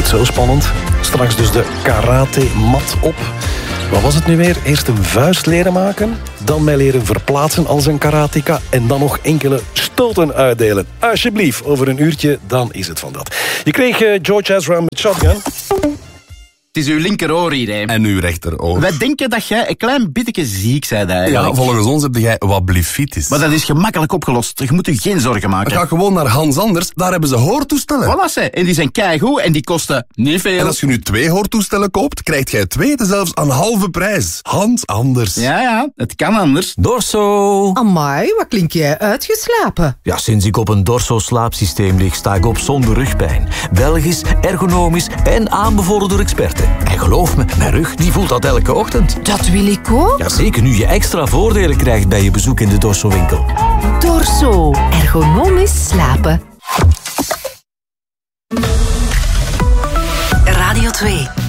het zo spannend. Straks dus de karate-mat op. Wat was het nu weer? Eerst een vuist leren maken, dan mij leren verplaatsen als een karateka en dan nog enkele stoten uitdelen. Alsjeblieft, over een uurtje, dan is het van dat. Je kreeg George Ezra met Shotgun. Het is uw linkeroor hier, hè. En uw rechteroor. Wij denken dat jij een klein beetje ziek bent eigenlijk. Ja, volgens ons heb jij wat blefitis. Maar dat is gemakkelijk opgelost. Je moet je geen zorgen maken. Ga gewoon naar Hans Anders, daar hebben ze hoortoestellen. Voilà, ze. En die zijn keigoed en die kosten niet veel. En als je nu 2 hoortoestellen koopt, krijgt jij 2 zelfs aan halve prijs. Hans Anders. Ja, het kan anders. Dorso. Amai, wat klink jij uitgeslapen? Ja, sinds ik op een Dorso-slaapsysteem lig, sta ik op zonder rugpijn. Belgisch, ergonomisch en aanbevolen door experten. En geloof me, mijn rug die voelt dat elke ochtend. Dat wil ik ook. Ja, zeker nu je extra voordelen krijgt bij je bezoek in de Dorso-winkel. Dorso. Ergonomisch slapen. Radio 2.